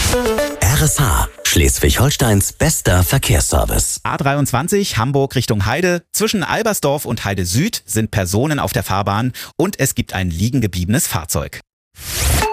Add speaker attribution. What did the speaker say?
Speaker 1: RSH, Schleswig-Holsteins bester Verkehrsservice.
Speaker 2: A23 Hamburg Richtung Heide. Zwischen Albersdorf und Heide Süd sind Personen auf der Fahrbahn und es gibt ein liegengebliebenes Fahrzeug.